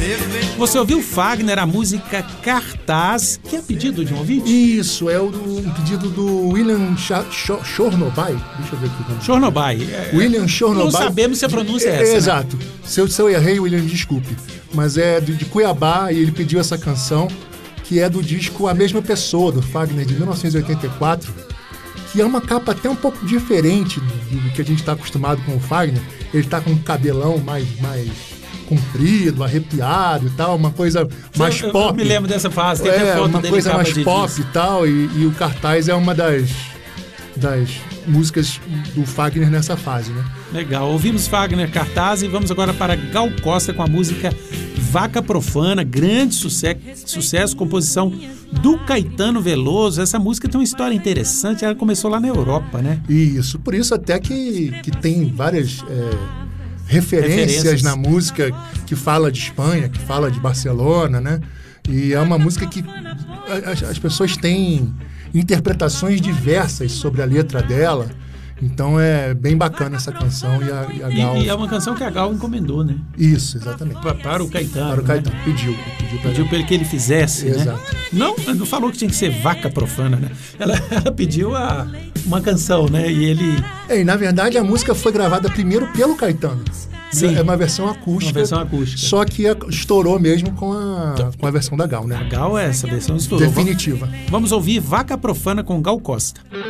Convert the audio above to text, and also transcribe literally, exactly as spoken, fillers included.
Você ouviu Fagner, a música Cartaz, que é pedido de um ouvinte? Isso, é o do, um pedido do William Chornobai. Deixa eu ver aqui. Chornobai. É, William Chornobai. Não sabemos se a pronúncia é, é essa. É, exato. Né? Se, eu, se eu errei, William, desculpe. Mas é de, de Cuiabá e ele pediu essa canção, que é do disco A Mesma Pessoa, do Fagner, de mil novecentos e oitenta e quatro, que é uma capa até um pouco diferente do, do que a gente está acostumado com o Fagner. Ele está com um cabelão mais... mais comprido, arrepiado e tal, uma coisa mais eu, pop. Eu me lembro dessa fase, tem é, foto uma dele coisa mais pop disso. e tal, e, e o Cartaz é uma das, das músicas do Fagner nessa fase, né? Legal, ouvimos Fagner, Cartaz, e vamos agora para Gal Costa com a música Vaca Profana, grande sucesso, sucesso, composição do Caetano Veloso. Essa música tem uma história interessante, ela começou lá na Europa, né? Isso, por isso até que, que tem várias... É, Referências, referências na música que fala de Espanha, que fala de Barcelona, né? E é uma música que as, as pessoas têm interpretações diversas sobre a letra dela. Então é bem bacana essa canção e a, e a Gal... E, e é uma canção que a Gal encomendou, né? Isso, exatamente. Para, para o Caetano. Para o Caetano, né? pediu. Pediu para pediu ele. que ele fizesse, Exato. Né? Não, não falou que tinha que ser Vaca Profana, né? Ela, ela pediu a, uma canção, né? E ele... É, e na verdade a música foi gravada primeiro pelo Caetano. Sim. É uma versão acústica. Uma versão acústica. Só que estourou mesmo com a, com a versão da Gal, né? A Gal, essa versão estourou. Definitiva. Vamos ouvir Vaca Profana com Gal Costa.